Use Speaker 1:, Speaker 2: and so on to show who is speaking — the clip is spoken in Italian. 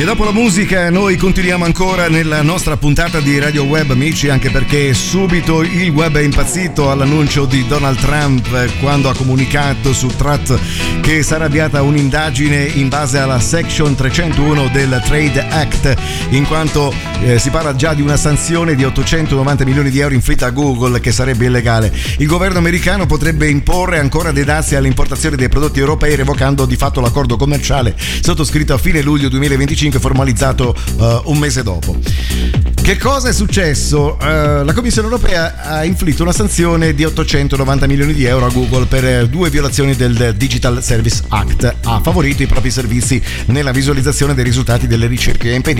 Speaker 1: E dopo la musica noi continuiamo ancora nella nostra puntata di Radio Web, amici, anche perché subito il web è impazzito all'annuncio di Donald Trump quando ha comunicato su Truth che sarà avviata un'indagine in base alla Section 301 del Trade Act, in quanto si parla già di una sanzione di 890 milioni di euro inflitta a Google, che sarebbe illegale. Il governo americano potrebbe imporre ancora dei dazi alle importazioni dei prodotti europei, revocando di fatto l'accordo commerciale sottoscritto a fine luglio 2025, formalizzato un mese dopo. Che cosa è successo? La Commissione europea ha inflitto una sanzione di 890 milioni di euro a Google per 2 violazioni del Digital Service Act. Ha favorito i propri servizi nella visualizzazione dei risultati delle ricerche e ha impedito